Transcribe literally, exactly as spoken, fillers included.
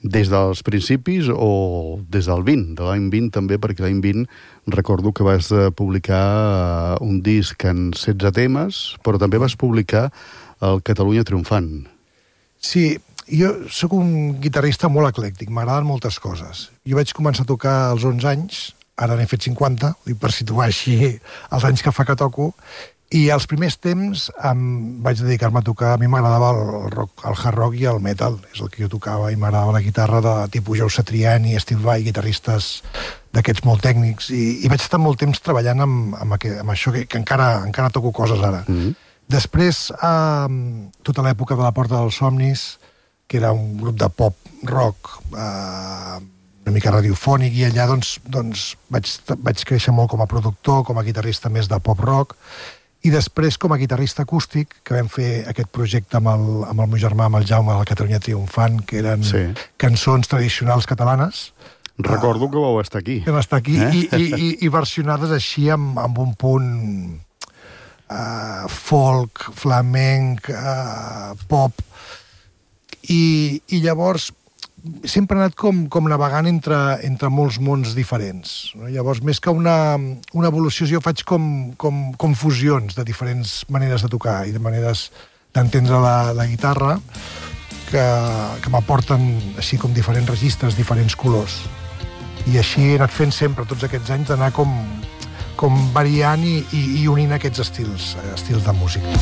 Des dels principis o des del vint, de l'any vint també, perquè l'any vint recordo que vas publicar un disc en setze temes, però també vas publicar el Catalunya Triomfant. Sí, jo sóc un guitarrista molt eclèctic, m'agraden moltes coses. Jo vaig començar a tocar als onze anys, ara n'he fet cinquanta, per situar així els anys que fa que toco, i als primers temps em vaig dedicar-me a tocar, a mi m'agradava el, rock, el hard rock i el metal, és el que jo tocava, i m'agradava la guitarra de tipus Joe Satriani, Steve Vai, guitarristes d'aquests molt tècnics, i, i vaig estar molt temps treballant amb, amb, aqu amb això, que, que encara, encara toco coses ara. Mm -hmm. Després, eh, tota l'època de la Porta dels Somnis, que era un grup de pop rock, eh, una mica radiofònic, i allà doncs, doncs vaig, vaig créixer molt com a productor, com a guitarrista més de pop rock, i després com a guitarrista acústic, que vam fer aquest projecte amb el, amb el meu germà, amb el Jaume, el Catalunya Triomfant, que eren sí. cançons tradicionals catalanes. Recordo uh, que vau estar aquí. Que vam estar aquí, eh? i, i, i, i versionades així amb, amb un punt uh, folk, flamenc, uh, pop, i, i llavors sempre he anat com, com navegant entre, entre molts mons diferents. No? Llavors, més que una, una evolució, jo faig com, com, com fusions de diferents maneres de tocar i de maneres d'entendre la, la guitarra que, que m'aporten així com diferents registres, diferents colors. I així he anat fent sempre, tots aquests anys, d'anar com, com variant i, i, i unint aquests estils, estils de música.